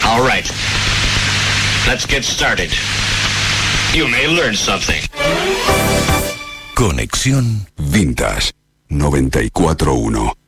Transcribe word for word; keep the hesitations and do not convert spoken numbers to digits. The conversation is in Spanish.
All right. Let's get started. You may learn something. Conexión Vintage noventa y cuatro punto uno.